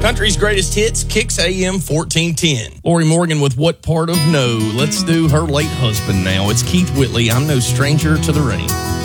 Country's Greatest Hits, Kicks AM 1410. Lori Morgan with What Part of No. Let's do her late husband now. It's Keith Whitley, I'm No Stranger to the Rain.